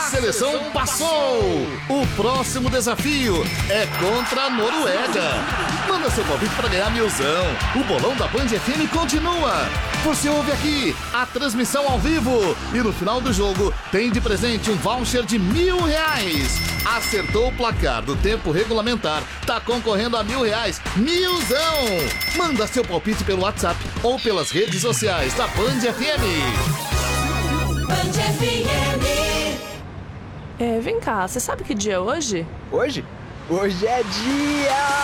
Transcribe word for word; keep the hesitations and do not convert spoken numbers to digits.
seleção passou! O próximo desafio é contra a Noruega. Manda seu palpite para ganhar milzão. O bolão da Band F M continua. Você ouve aqui a transmissão ao vivo. E no final do jogo tem de presente um voucher de mil reais. Acertou o placar do tempo regulamentar, tá concorrendo a mil reais. Milzão! Manda seu palpite pelo WhatsApp ou pelas redes sociais da Band F M. Band F M. É, vem cá, você sabe que dia é hoje? Hoje? Hoje é dia...